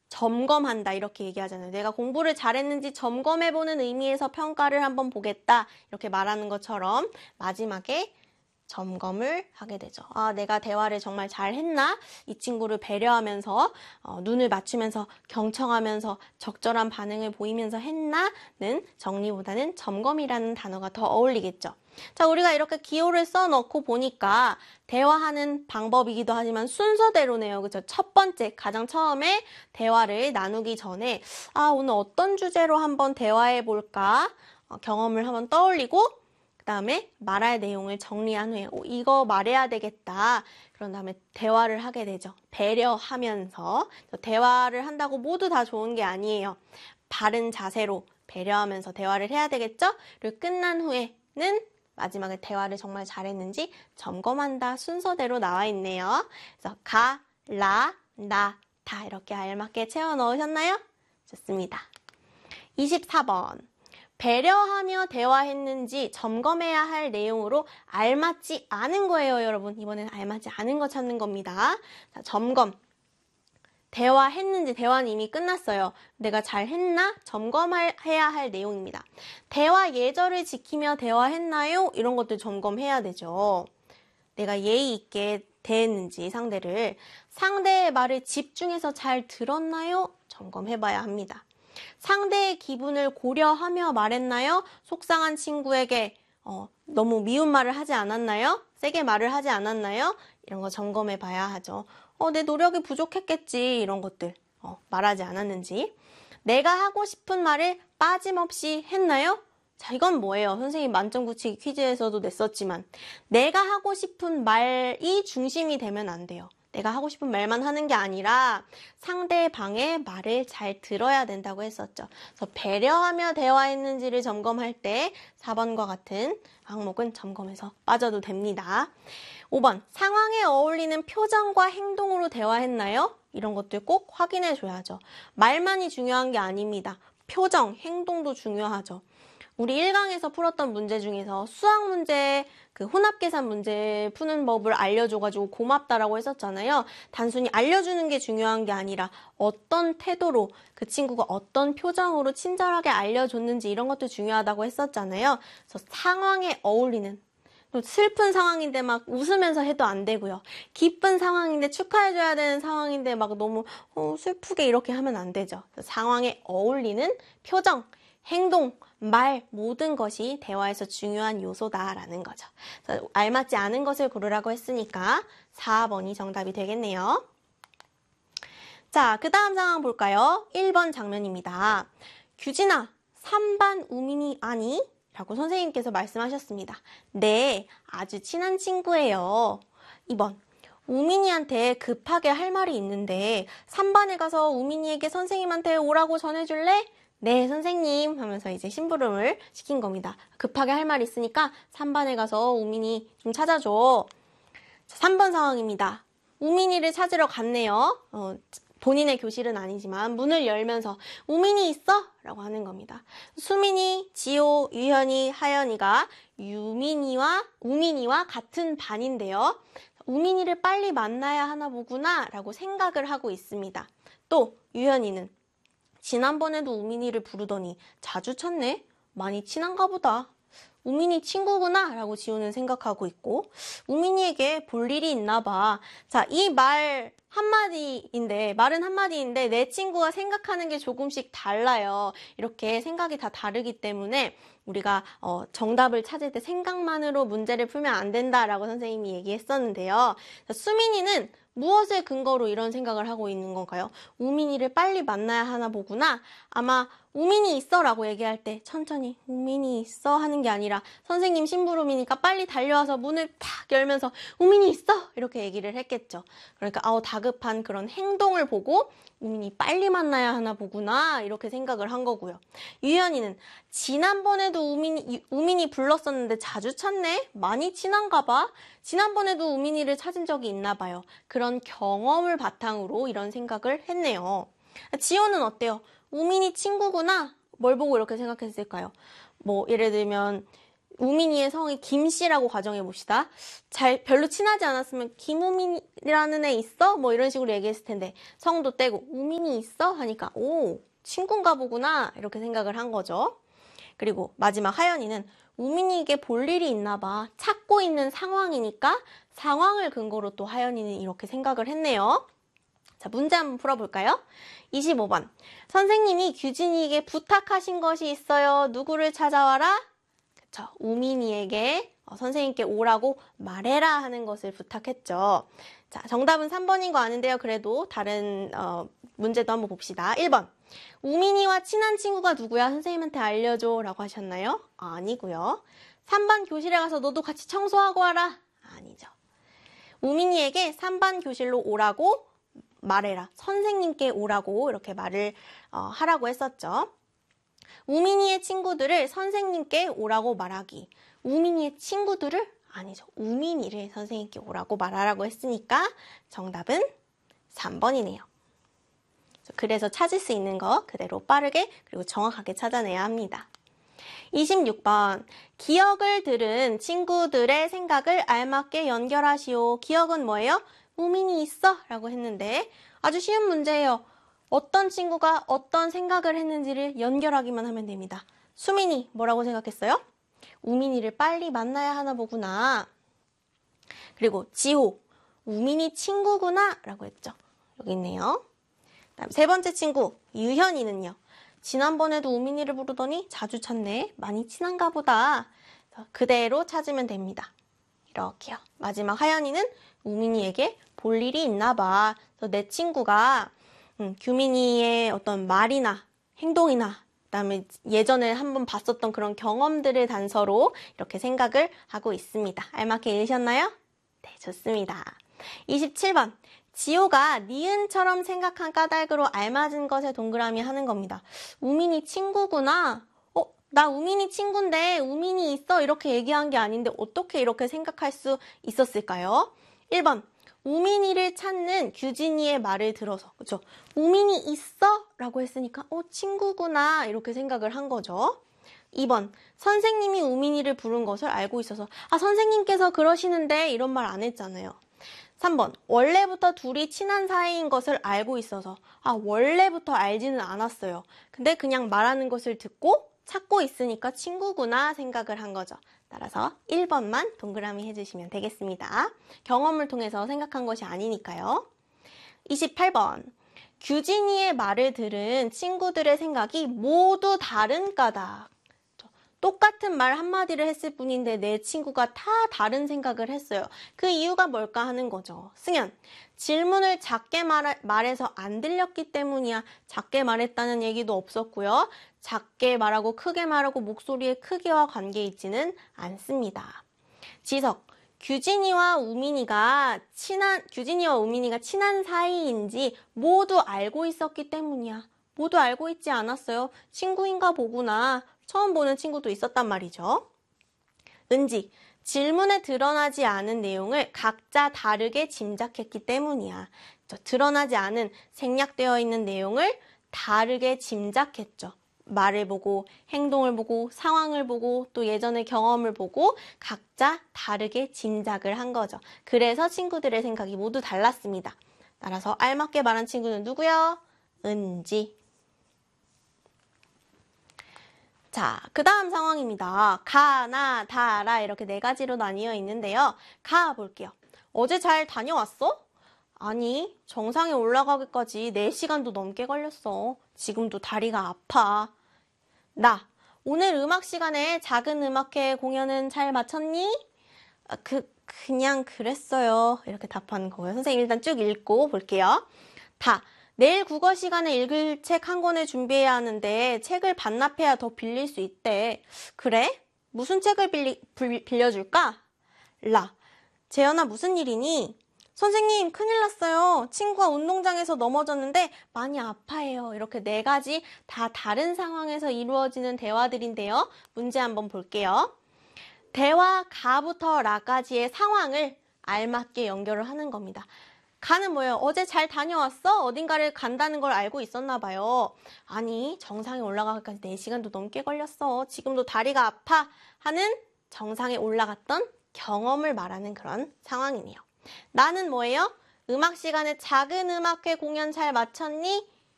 점검한다 이렇게 얘기하잖아요. 내가 공부를 잘했는지 점검해보는 의미에서 평가를 한번 보겠다 이렇게 말하는 것처럼 마지막에 점검을 하게 되죠. 아, 내가 대화를 정말 잘했나? 이 친구를 배려하면서 눈을 맞추면서 경청하면서 적절한 반응을 보이면서 했나는 정리보다는 점검이라는 단어가 더 어울리겠죠. 자, 우리가 이렇게 기호를 써놓고 보니까 대화하는 방법이기도 하지만 순서대로네요. 그죠? 첫 번째, 가장 처음에 대화를 나누기 전에 오늘 어떤 주제로 한번 대화해 볼까? 경험을 한번 떠올리고 그 다음에 말할 내용을 정리한 후에 이거 말해야 되겠다. 그런 다음에 대화를 하게 되죠. 배려하면서. 대화를 한다고 모두 다 좋은 게 아니에요. 바른 자세로 배려하면서 대화를 해야 되겠죠? 그리고 끝난 후에는 마지막에 대화를 정말 잘했는지 점검한다 순서대로 나와 있네요. 그래서 가, 라, 나, 다 이렇게 알맞게 채워 넣으셨나요? 좋습니다. 24번. 배려하며 대화했는지 점검해야 할 내용으로 알맞지 않은 거예요, 여러분. 이번에는 알맞지 않은 거 찾는 겁니다. 자, 점검. 대화했는지 대화는 이미 끝났어요. 내가 잘했나? 점검해야 할 내용입니다. 대화 예절을 지키며 대화했나요? 이런 것들 점검해야 되죠. 내가 예의 있게 대했는지 상대의 말을 집중해서 잘 들었나요? 점검해봐야 합니다. 상대의 기분을 고려하며 말했나요? 속상한 친구에게 너무 미운 말을 하지 않았나요? 세게 말을 하지 않았나요? 이런 거 점검해 봐야 하죠. 내 노력이 부족했겠지. 이런 것들 말하지 않았는지. 내가 하고 싶은 말을 빠짐없이 했나요? 자, 이건 뭐예요? 선생님 만점 구치기 퀴즈에서도 냈었지만 내가 하고 싶은 말이 중심이 되면 안 돼요. 내가 하고 싶은 말만 하는 게 아니라 상대방의 말을 잘 들어야 된다고 했었죠. 그래서 배려하며 대화했는지를 점검할 때 4번과 같은 항목은 점검해서 빠져도 됩니다. 5번, 상황에 어울리는 표정과 행동으로 대화했나요? 이런 것들 꼭 확인해 줘야죠. 말만이 중요한 게 아닙니다. 표정, 행동도 중요하죠. 우리 1강에서 풀었던 문제 중에서 수학 문제, 혼합계산 문제 푸는 법을 알려줘가지고 고맙다라고 했었잖아요. 단순히 알려주는 게 중요한 게 아니라 어떤 태도로 그 친구가 어떤 표정으로 친절하게 알려줬는지 이런 것도 중요하다고 했었잖아요. 그래서 상황에 어울리는 또 슬픈 상황인데 막 웃으면서 해도 안 되고요. 기쁜 상황인데 축하해줘야 되는 상황인데 막 너무 슬프게 이렇게 하면 안 되죠. 상황에 어울리는 표정, 행동, 말 모든 것이 대화에서 중요한 요소다라는 거죠. 그래서 알맞지 않은 것을 고르라고 했으니까 4번이 정답이 되겠네요. 자, 그 다음 상황 볼까요? 1번 장면입니다. 규진아, 3반 우민이 아니? 라고 선생님께서 말씀하셨습니다. 네, 아주 친한 친구예요. 2번, 우민이한테 급하게 할 말이 있는데 3반에 가서 우민이에게 선생님한테 오라고 전해줄래? 네, 선생님 하면서 이제 심부름을 시킨 겁니다. 급하게 할 말 있으니까 3반에 가서 우민이 좀 찾아줘. 자, 3번 상황입니다. 우민이를 찾으러 갔네요. 본인의 교실은 아니지만 문을 열면서 우민이 있어? 라고 하는 겁니다. 수민이, 지호, 유현이, 하연이가 우민이와 같은 반인데요. 우민이를 빨리 만나야 하나 보구나 라고 생각을 하고 있습니다. 또 유현이는 지난번에도 우민이를 부르더니 자주 찾네? 많이 친한가 보다. 우민이 친구구나 라고 지호는 생각하고 있고 우민이에게 볼 일이 있나 봐. 자, 이 말은 한마디인데 내 친구가 생각하는 게 조금씩 달라요. 이렇게 생각이 다 다르기 때문에 우리가 정답을 찾을 때 생각만으로 문제를 풀면 안 된다라고 선생님이 얘기했었는데요. 자, 수민이는 무엇을 근거로 이런 생각을 하고 있는 건가요? 우민이를 빨리 만나야 하나 보구나. 아마 우민이 있어 라고 얘기할 때 천천히 우민이 있어 하는 게 아니라 선생님 심부름이니까 빨리 달려와서 문을 탁 열면서 우민이 있어 이렇게 얘기를 했겠죠. 그러니까 다급한 그런 행동을 보고 우민이 빨리 만나야 하나 보구나 이렇게 생각을 한 거고요. 유연이는 지난번에도 우민이 불렀었는데 자주 찾네? 많이 친한가 봐? 지난번에도 우민이를 찾은 적이 있나 봐요. 그런 경험을 바탕으로 이런 생각을 했네요. 지호는 어때요? 우민이 친구구나? 뭘 보고 이렇게 생각했을까요? 뭐 예를 들면 우민이의 성이 김씨라고 가정해 봅시다. 별로 친하지 않았으면 김우민이라는 애 있어? 뭐 이런 식으로 얘기했을 텐데 성도 떼고 우민이 있어? 하니까 오, 친구인가 보구나 이렇게 생각을 한 거죠. 그리고 마지막 하연이는 우민이에게 볼 일이 있나 봐. 찾고 있는 상황이니까 상황을 근거로 또 하연이는 이렇게 생각을 했네요. 자, 문제 한번 풀어볼까요? 25번. 선생님이 규진이에게 부탁하신 것이 있어요. 누구를 찾아와라? 그쵸. 우민이에게 선생님께 오라고 말해라 하는 것을 부탁했죠. 자, 정답은 3번인 거 아는데요. 그래도 다른 문제도 한번 봅시다. 1번. 우민이와 친한 친구가 누구야? 선생님한테 알려줘 라고 하셨나요? 아니고요. 3번 교실에 가서 너도 같이 청소하고 와라? 아니죠. 우민이에게 3번 교실로 오라고 말해라. 선생님께 오라고 이렇게 말을 하라고 했었죠. 우민이의 친구들을 선생님께 오라고 말하기. 우민이의 친구들을? 아니죠. 우민이를 선생님께 오라고 말하라고 했으니까 정답은 3번이네요. 그래서 찾을 수 있는 거 그대로 빠르게 그리고 정확하게 찾아내야 합니다. 26번. 기억을 들은 친구들의 생각을 알맞게 연결하시오. 기억은 뭐예요? 우민이 있어? 라고 했는데 아주 쉬운 문제예요. 어떤 친구가 어떤 생각을 했는지를 연결하기만 하면 됩니다. 수민이 뭐라고 생각했어요? 우민이를 빨리 만나야 하나 보구나. 그리고 지호, 우민이 친구구나 라고 했죠. 여기 있네요. 다음 세 번째 친구 유현이는요. 지난번에도 우민이를 부르더니 자주 찾네. 많이 친한가 보다. 그대로 찾으면 됩니다. 이렇게요. 마지막 하연이는 우민이에게 볼 일이 있나 봐. 내 친구가 규민이의 어떤 말이나 행동이나 그다음에 예전에 한번 봤었던 그런 경험들을 단서로 이렇게 생각을 하고 있습니다. 알맞게 읽으셨나요? 네, 좋습니다. 27번. 지호가 니은처럼 생각한 까닭으로 알맞은 것에 동그라미 하는 겁니다. 우민이 친구구나. 나 우민이 친구인데 우민이 있어 이렇게 얘기한 게 아닌데 어떻게 이렇게 생각할 수 있었을까요? 1번. 우민이를 찾는 규진이의 말을 들어서 그렇죠? 우민이 있어? 라고 했으니까 친구구나 이렇게 생각을 한 거죠. 2번. 선생님이 우민이를 부른 것을 알고 있어서 선생님께서 그러시는데 이런 말 안 했잖아요. 3번. 원래부터 둘이 친한 사이인 것을 알고 있어서 원래부터 알지는 않았어요. 근데 그냥 말하는 것을 듣고 찾고 있으니까 친구구나 생각을 한 거죠. 따라서 1번만 동그라미 해주시면 되겠습니다. 경험을 통해서 생각한 것이 아니니까요. 28번. 규진이의 말을 들은 친구들의 생각이 모두 다른 까닭. 똑같은 말 한마디를 했을 뿐인데 내 친구가 다 다른 생각을 했어요. 그 이유가 뭘까 하는 거죠. 승현, 질문을 작게 말해서 안 들렸기 때문이야. 작게 말했다는 얘기도 없었고요. 작게 말하고 크게 말하고 목소리의 크기와 관계 있지는 않습니다. 지석, 규진이와 우민이가 친한 사이인지 모두 알고 있었기 때문이야. 모두 알고 있지 않았어요. 친구인가 보구나. 처음 보는 친구도 있었단 말이죠. 은지, 질문에 드러나지 않은 내용을 각자 다르게 짐작했기 때문이야. 드러나지 않은 생략되어 있는 내용을 다르게 짐작했죠. 말을 보고 행동을 보고 상황을 보고 또 예전의 경험을 보고 각자 다르게 짐작을 한 거죠. 그래서 친구들의 생각이 모두 달랐습니다. 따라서 알맞게 말한 친구는 누구요? 은지. 자, 그 다음 상황입니다. 가, 나, 다, 라 이렇게 네 가지로 나뉘어 있는데요. 가 볼게요. 어제 잘 다녀왔어? 아니, 정상에 올라가기까지 4시간도 넘게 걸렸어. 지금도 다리가 아파. 나, 오늘 음악 시간에 작은 음악회 공연은 잘 마쳤니? 그냥 그랬어요. 이렇게 답하는 거고요. 선생님 일단 쭉 읽고 볼게요. 다, 내일 국어 시간에 읽을 책 한 권을 준비해야 하는데 책을 반납해야 더 빌릴 수 있대. 그래? 무슨 책을 빌려줄까? 라, 재현아 무슨 일이니? 선생님 큰일 났어요. 친구가 운동장에서 넘어졌는데 많이 아파해요. 이렇게 네 가지 다 다른 상황에서 이루어지는 대화들인데요. 문제 한번 볼게요. 대화 가부터 라까지의 상황을 알맞게 연결을 하는 겁니다. 가는 뭐예요? 어제 잘 다녀왔어? 어딘가를 간다는 걸 알고 있었나 봐요. 아니, 정상에 올라가기까지 4시간도 넘게 걸렸어. 지금도 다리가 아파. 하는 정상에 올라갔던 경험을 말하는 그런 상황이네요. 나는 뭐예요? 음악 시간에 작은 음악회 공연 잘 마쳤니?